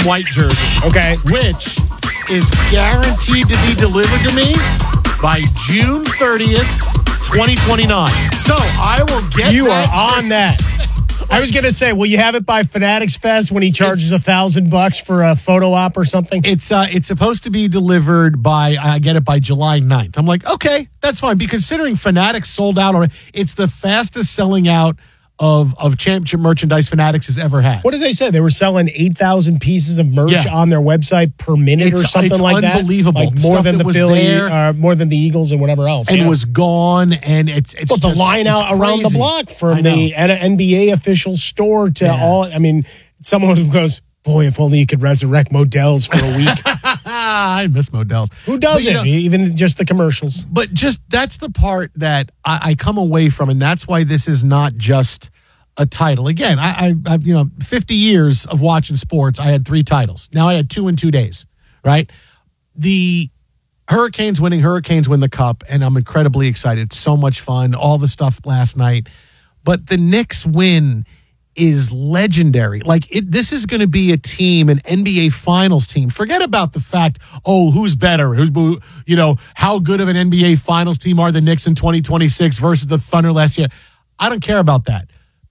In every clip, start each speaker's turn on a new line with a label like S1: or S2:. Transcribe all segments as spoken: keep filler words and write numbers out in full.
S1: white jersey.
S2: Okay.
S1: Which is guaranteed to be delivered to me by June thirtieth, twenty twenty-nine. So I will get
S2: You
S1: that
S2: are on
S1: jersey.
S2: that. I was going to say, will you have it by Fanatics Fest when he charges a thousand bucks for a photo op or something?
S1: It's uh, it's supposed to be delivered by, I get it by July ninth. I'm like, okay, that's fine. Because considering Fanatics sold out already, it's the fastest selling out of, of championship merchandise Fanatics has ever had.
S2: What did they say? They were selling eight thousand pieces of merch
S1: Yeah.
S2: on their website per minute
S1: It's-
S2: or something
S1: it's
S2: like that?
S1: unbelievable.
S2: Like more
S1: Stuff
S2: than
S1: that
S2: the
S1: was
S2: Philly,
S1: there.
S2: uh, more than the Eagles and whatever else.
S1: And
S2: yeah.
S1: was gone, and it's it's
S2: But the
S1: just,
S2: line
S1: it's
S2: out around the
S1: crazy.
S2: block
S1: I
S2: from
S1: know.
S2: the N B A official store to
S1: Yeah.
S2: all. I mean, someone who goes, boy, if only you could resurrect Modell's for a week.
S1: I miss Modell's.
S2: Who doesn't?
S1: But, you know,
S2: Even just the commercials.
S1: But just that's the part that I, I come away from, and that's why this is not just a title. Again, I, I, I, you know, fifty years of watching sports, I had three titles. Now I had two in two days, right? The Hurricanes winning, Hurricanes win the cup, and I'm incredibly excited. So much fun, all the stuff last night. But the Knicks win is legendary. Like, it, this is going to be a team, an N B A Finals team. Forget about the fact, oh, who's better? Who's, you know, how good of an N B A Finals team are the Knicks in twenty twenty-six versus the Thunder last year? I don't care about that.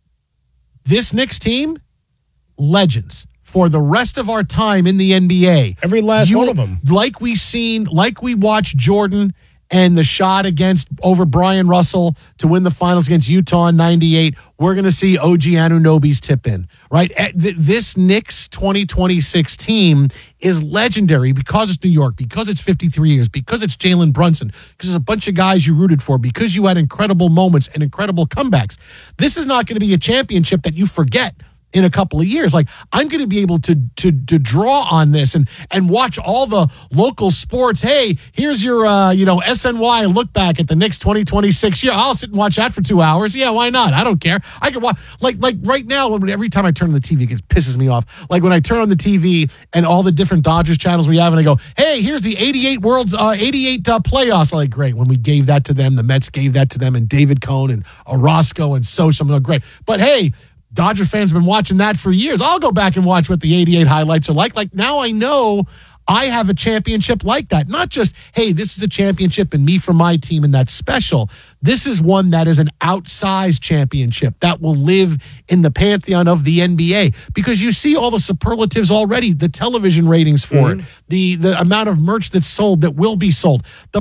S1: This Knicks team, legends for the rest of our time in the N B A.
S2: Every last
S1: You-
S2: one of them.
S1: Like we seen, like we watched Jordan and the shot against over Brian Russell to win the finals against Utah in ninety-eight. We're going to see O G Anunoby's tip in, right? This Knicks twenty twenty-six team is legendary because it's New York, because it's fifty-three years, because it's Jalen Brunson, because it's a bunch of guys you rooted for, because you had incredible moments and incredible comebacks. This is not going to be a championship that you forget in a couple of years. Like, I'm going to be able to to to draw on this and and watch all the local sports. Hey, here's your uh, you know S N Y look back at the Knicks twenty twenty-six year. I'll sit and watch that for two hours. Yeah, why not? I don't care. I can watch like like right now. When every time I turn on the T V, it pisses me off. Like when I turn on the T V and all the different Dodgers channels we have, and I go, hey, here's the eighty-eight World's uh, eighty-eight uh, playoffs. I'm like, great. When we gave that to them, the Mets gave that to them, and David Cohn and Orozco and Sosa. I'm like, great. But hey, Dodger fans have been watching that for years. I'll go back and watch what the eighty-eight highlights are like. Like, now I know I have a championship like that. Not just, hey, this is a championship and me for my team and that's special. This is one that is an outsized championship that will live in the pantheon of the N B A, because you see all the superlatives already, the television ratings for mm-hmm. it, the, the amount of merch that's sold, that will be sold, the